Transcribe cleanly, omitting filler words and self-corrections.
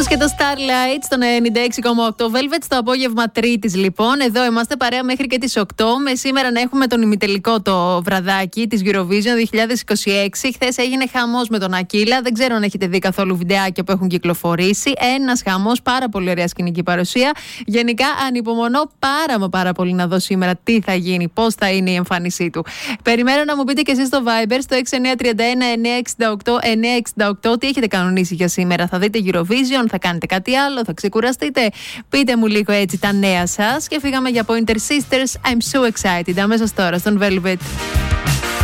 Όπως και το Starlight στο 96,8 Velvet στο απόγευμα Τρίτης λοιπόν. Εδώ είμαστε παρέα μέχρι και τις 8. Με σήμερα να έχουμε τον ημιτελικό το βραδάκι της Eurovision 2026. Χθες έγινε χαμός με τον Ακύλα. Δεν ξέρω αν έχετε δει καθόλου βιντεάκια που έχουν κυκλοφορήσει. Ένας χαμός, πάρα πολύ ωραία σκηνική παρουσία. Γενικά ανυπομονώ πάρα πολύ να δω σήμερα τι θα γίνει, πώς θα είναι η εμφάνισή του. Περιμένω να μου πείτε και εσείς στο Viber στο 6931 968 968 τι έχετε κανονίσει για σήμερα. Θα δείτε Eurovision, θα κάνετε κάτι άλλο, θα ξεκουραστείτε? Πείτε μου λίγο έτσι τα νέα σας. Και φύγαμε για Pointer Sisters. I'm so excited. Αμέσως τώρα στον Velvet.